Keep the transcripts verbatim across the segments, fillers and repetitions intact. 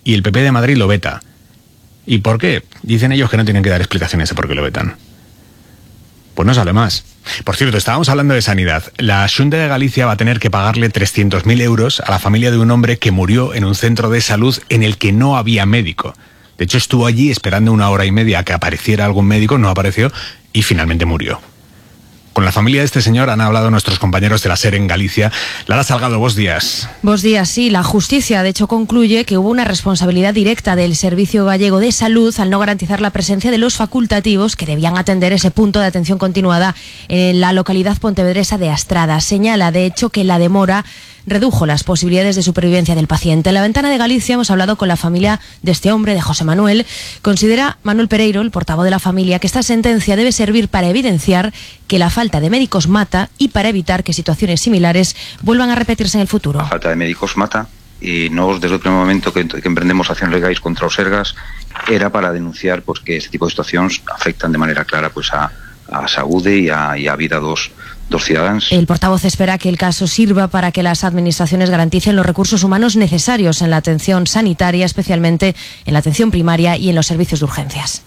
y el P P de Madrid lo veta. ¿Y por qué? Dicen ellos que no tienen que dar explicaciones de por qué lo vetan. Pues no sale más. Por cierto, estábamos hablando de sanidad. La Xunta de Galicia va a tener que pagarle trescientos mil euros a la familia de un hombre que murió en un centro de salud en el que no había médico. De hecho, estuvo allí esperando una hora y media a que apareciera algún médico, no apareció y finalmente murió. Con la familia de este señor han hablado nuestros compañeros de la SER en Galicia. Lara Salgado, buenos días. Buenos días, sí. La justicia, de hecho, concluye que hubo una responsabilidad directa del Servicio Gallego de Salud al no garantizar la presencia de los facultativos que debían atender ese punto de atención continuada en la localidad pontevedresa de Astrada. Señala, de hecho, que la demora redujo las posibilidades de supervivencia del paciente. En la Ventana de Galicia hemos hablado con la familia de este hombre, de José Manuel. Considera Manuel Pereiro, el portavoz de la familia, que esta sentencia debe servir para evidenciar que la falta de médicos mata y para evitar que situaciones similares vuelvan a repetirse en el futuro. La falta de médicos mata y nos, desde el primer momento que, que emprendemos acciones legais contra os Sergas, era para denunciar pues, que este tipo de situacións afectan de maneira clara pues, a, a saúde e a, e a vida dos dos ciudadanos. El portavoz espera que el caso sirva para que las administraciones garanticen los recursos humanos necesarios en la atención sanitaria, especialmente en la atención primaria y en los servicios de urgencias.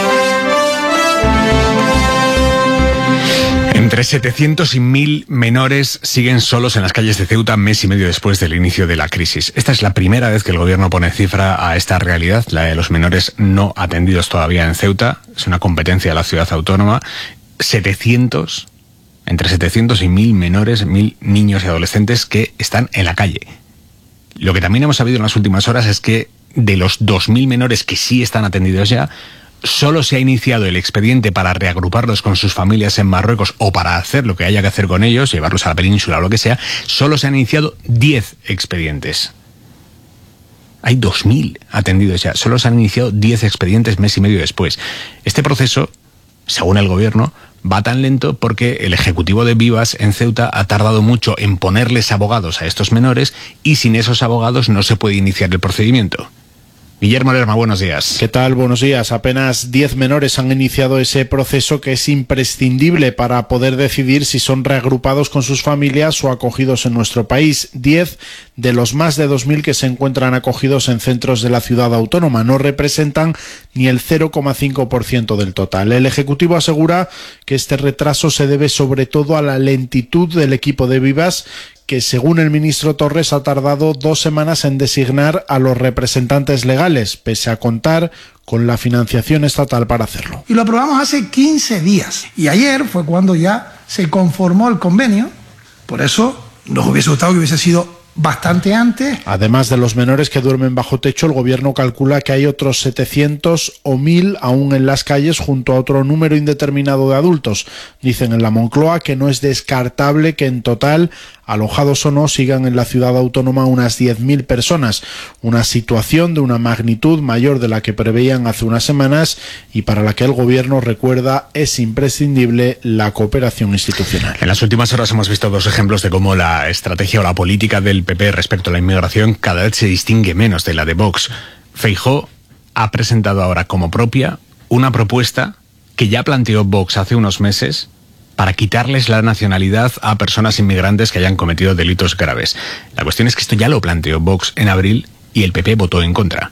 Entre setecientos y mil menores siguen solos en las calles de Ceuta mes y medio después del inicio de la crisis. Esta es la primera vez que el gobierno pone cifra a esta realidad, la de los menores no atendidos todavía en Ceuta. Es una competencia de la ciudad autónoma. setecientos Entre setecientos y mil menores, mil niños y adolescentes que están en la calle. Lo que también hemos sabido en las últimas horas es que de los dos mil menores que sí están atendidos ya, solo se ha iniciado el expediente para reagruparlos con sus familias en Marruecos o para hacer lo que haya que hacer con ellos, llevarlos a la península o lo que sea, solo se han iniciado diez expedientes. Hay dos mil atendidos ya, solo se han iniciado diez expedientes mes y medio después. Este proceso, según el gobierno, va tan lento porque el Ejecutivo de Vivas en Ceuta ha tardado mucho en ponerles abogados a estos menores y sin esos abogados no se puede iniciar el procedimiento. Guillermo Lerma, buenos días. ¿Qué tal? Buenos días. Apenas diez menores han iniciado ese proceso que es imprescindible para poder decidir si son reagrupados con sus familias o acogidos en nuestro país. diez de los más de dos mil que se encuentran acogidos en centros de la ciudad autónoma. No representan ni el cero coma cinco por ciento del total. El Ejecutivo asegura que este retraso se debe sobre todo a la lentitud del equipo de Vivas, que según el ministro Torres ha tardado dos semanas en designar a los representantes legales, pese a contar con la financiación estatal para hacerlo. Y lo aprobamos hace quince días. Y ayer fue cuando ya se conformó el convenio. Por eso nos hubiese gustado que hubiese sido bastante antes. Además de los menores que duermen bajo techo, el gobierno calcula que hay otros setecientos o mil aún en las calles junto a otro número indeterminado de adultos. Dicen en la Moncloa que no es descartable que en total, alojados o no, sigan en la ciudad autónoma unas diez mil personas. Una situación de una magnitud mayor de la que preveían hace unas semanas y para la que el gobierno recuerda es imprescindible la cooperación institucional. En las últimas horas hemos visto dos ejemplos de cómo la estrategia o la política del P P respecto a la inmigración cada vez se distingue menos de la de Vox. Feijóo ha presentado ahora como propia una propuesta que ya planteó Vox hace unos meses para quitarles la nacionalidad a personas inmigrantes que hayan cometido delitos graves. La cuestión es que esto ya lo planteó Vox en abril y el P P votó en contra.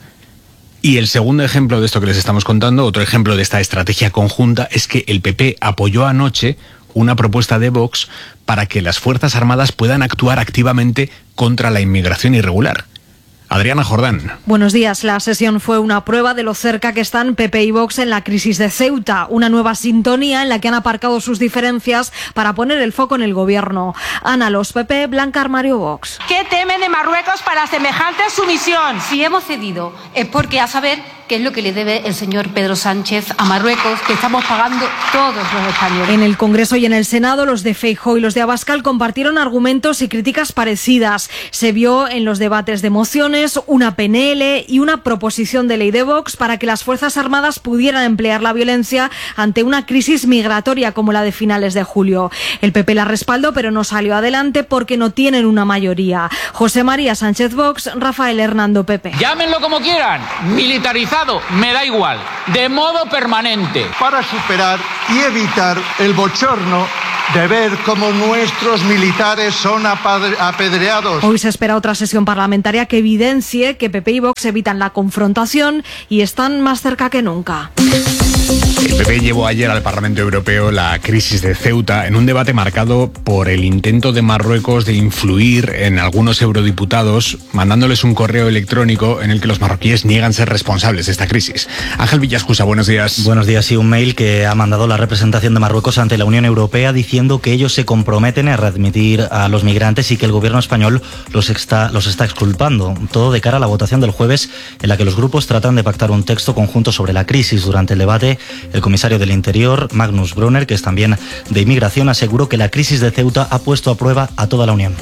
Y el segundo ejemplo de esto que les estamos contando, otro ejemplo de esta estrategia conjunta, es que el P P apoyó anoche una propuesta de Vox para que las Fuerzas Armadas puedan actuar activamente contra la inmigración irregular. Adriana Jordán. Buenos días. La sesión fue una prueba de lo cerca que están P P y Vox en la crisis de Ceuta, una nueva sintonía en la que han aparcado sus diferencias para poner el foco en el gobierno. Ana Los P P, Blanca Armario Vox. ¿Qué temen de Marruecos para semejante sumisión? Si hemos cedido es porque a saber qué es lo que le debe el señor Pedro Sánchez a Marruecos, que estamos pagando todos los españoles. En el Congreso y en el Senado, los de Feijóo y los de Abascal compartieron argumentos y críticas parecidas. Se vio en los debates de mociones una P N L y una proposición de ley de Vox para que las Fuerzas Armadas pudieran emplear la violencia ante una crisis migratoria como la de finales de julio. El P P la respaldó, pero no salió adelante porque no tienen una mayoría. José María Sánchez Vox, Rafael Hernando P P. Llámenlo como quieran, militarizado, me da igual, de modo permanente. Para superar y evitar el bochorno de ver cómo nuestros militares son apedreados. Hoy se espera otra sesión parlamentaria que evidencie que P P y Vox evitan la confrontación y están más cerca que nunca. El P P llevó ayer al Parlamento Europeo la crisis de Ceuta en un debate marcado por el intento de Marruecos de influir en algunos eurodiputados, mandándoles un correo electrónico en el que los marroquíes niegan ser responsables de esta crisis. Ángel Villascusa, buenos días. Buenos días, sí, un mail que ha mandado la representación de Marruecos ante la Unión Europea diciendo que ellos se comprometen a readmitir a los migrantes y que el gobierno español los está, los está exculpando. Todo de cara a la votación del jueves, en la que los grupos tratan de pactar un texto conjunto sobre la crisis. Durante el debate, el comisario del Interior, Magnus Brunner, que es también de Inmigración, aseguró que la crisis de Ceuta ha puesto a prueba a toda la Unión.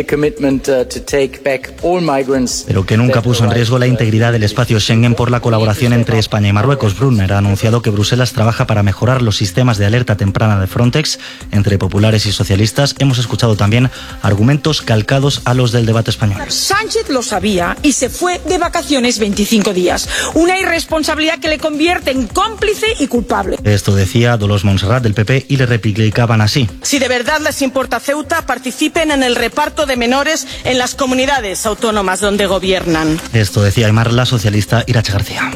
Pero que nunca puso en riesgo la integridad del espacio Schengen por la colaboración entre España y Marruecos. Brunner ha anunciado que Bruselas trabaja para mejorar los sistemas de alerta temprana de Frontex entre populares y socialistas. Hemos escuchado también argumentos calcados a los del debate español. Sánchez lo sabía y se fue de vacaciones veinticinco días. Una irresponsabilidad que le convierte en cómplice y culpable. Esto decía Dolors Montserrat del P P y le replicaban así. Si de verdad les importa Ceuta, participen en el reparto de menores en las comunidades autónomas donde gobiernan. Esto decía Aymar, la socialista Irache García.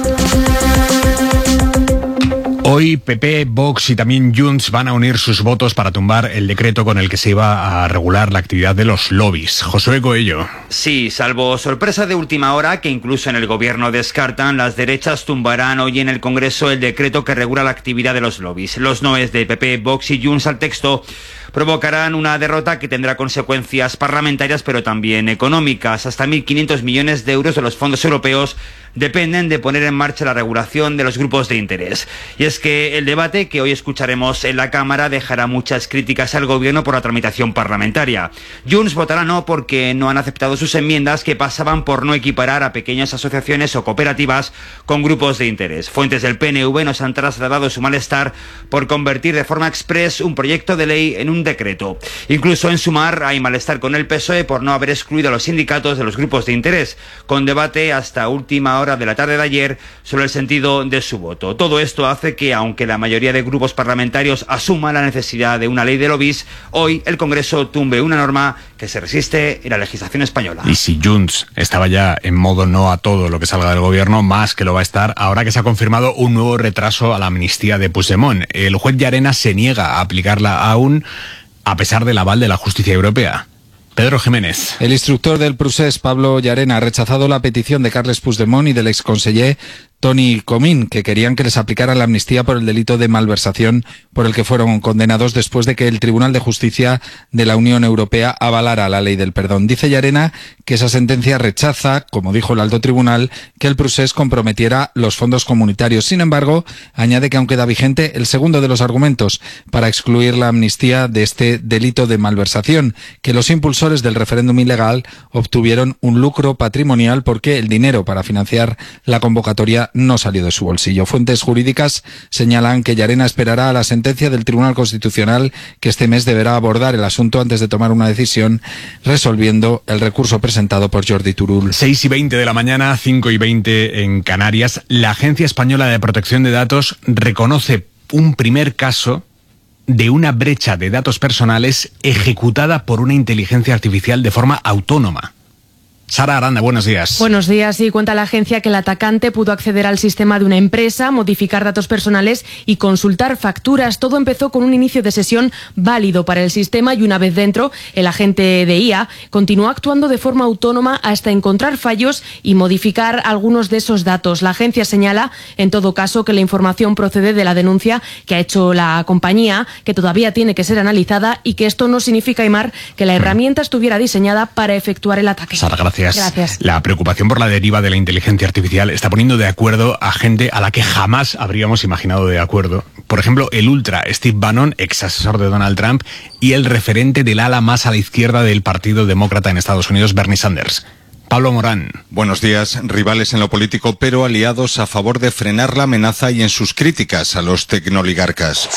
Hoy P P, Vox y también Junts van a unir sus votos para tumbar el decreto con el que se iba a regular la actividad de los lobbies. Josué Coello. Sí, salvo sorpresa de última hora, que incluso en el gobierno descartan, las derechas tumbarán hoy en el Congreso el decreto que regula la actividad de los lobbies. Los noes de P P, Vox y Junts al texto provocarán una derrota que tendrá consecuencias parlamentarias pero también económicas. Hasta mil quinientos millones de euros de los fondos europeos dependen de poner en marcha la regulación de los grupos de interés. Y es que el debate que hoy escucharemos en la Cámara dejará muchas críticas al Gobierno por la tramitación parlamentaria. Junts votará no porque no han aceptado sus enmiendas, que pasaban por no equiparar a pequeñas asociaciones o cooperativas con grupos de interés. Fuentes del P N V nos han trasladado su malestar por convertir de forma express un proyecto de ley en un decreto. Incluso en Sumar hay malestar con el P S O E por no haber excluido a los sindicatos de los grupos de interés, con debate hasta última hora de la tarde de ayer sobre el sentido de su voto. Todo esto hace que, aunque la mayoría de grupos parlamentarios asuma la necesidad de una ley de lobbies, hoy el Congreso tumbe una norma que se resiste en la legislación española. Y si Junts estaba ya en modo no a todo lo que salga del gobierno, más que lo va a estar ahora que se ha confirmado un nuevo retraso a la amnistía de Puigdemont. El juez Llarena se niega a aplicarla aún, a pesar del aval de la justicia europea. Pedro Jiménez. El instructor del procés, Pablo Llarena, ha rechazado la petición de Carles Puigdemont y del exconseller Toni Comín, que querían que les aplicaran la amnistía por el delito de malversación por el que fueron condenados después de que el Tribunal de Justicia de la Unión Europea avalara la ley del perdón. Dice Llarena que esa sentencia rechaza, como dijo el alto tribunal, que el procés comprometiera los fondos comunitarios. Sin embargo, añade que aún queda vigente el segundo de los argumentos para excluir la amnistía de este delito de malversación, que los impulsores del referéndum ilegal obtuvieron un lucro patrimonial porque el dinero para financiar la convocatoria no salió de su bolsillo. Fuentes jurídicas señalan que Llarena esperará a la sentencia del Tribunal Constitucional, que este mes deberá abordar el asunto antes de tomar una decisión, resolviendo el recurso presentado por Jordi Turull. seis y veinte de la mañana, cinco y veinte en Canarias. La Agencia Española de Protección de Datos reconoce un primer caso de una brecha de datos personales ejecutada por una inteligencia artificial de forma autónoma. Sara Aranda, buenos días. Buenos días. Y cuenta la agencia que el atacante pudo acceder al sistema de una empresa, modificar datos personales y consultar facturas. Todo empezó con un inicio de sesión válido para el sistema y una vez dentro, el agente de I A continuó actuando de forma autónoma hasta encontrar fallos y modificar algunos de esos datos. La agencia señala, en todo caso, que la información procede de la denuncia que ha hecho la compañía, que todavía tiene que ser analizada y que esto no significa, Aymar, que la herramienta estuviera diseñada para efectuar el ataque. Sara, gracias. Gracias. La preocupación por la deriva de la inteligencia artificial está poniendo de acuerdo a gente a la que jamás habríamos imaginado de acuerdo. Por ejemplo, el ultra Steve Bannon, ex asesor de Donald Trump, y el referente del ala más a la izquierda del Partido Demócrata en Estados Unidos, Bernie Sanders. Pablo Morán. Buenos días. Rivales en lo político, pero aliados a favor de frenar la amenaza y en sus críticas a los tecnoligarcas.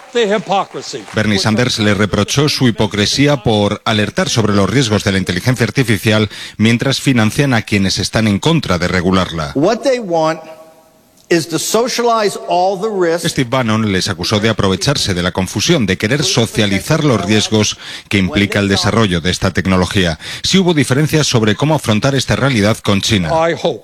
Bernie Sanders le reprochó su hipocresía por alertar sobre los riesgos de la inteligencia artificial mientras financian a quienes están en contra de regularla. Steve Bannon les acusó de aprovecharse de la confusión, de querer socializar los riesgos que implica el desarrollo de esta tecnología. Sí hubo diferencias sobre cómo afrontar esta realidad con China.